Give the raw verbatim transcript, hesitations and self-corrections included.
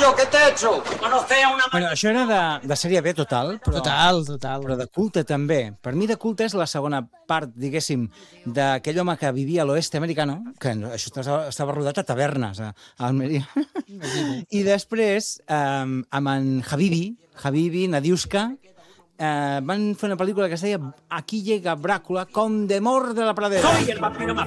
hecho? ¿Qué te he hecho? Bueno, això era de, de sèrie B total, però, Total, total. però de culte també. Per mi de culte és la segona part, diguéssim, d'aquell home que vivia a l'oeste americano, que això estava, estava rodat a tavernes, a, a Almeria. I després, eh, amb en Habibi, Habibi, Nadiuska, eh, van fer una pel·lícula que es deia Aquí llega Bràcula, Condemor de la Pradera. Soy el vampiro más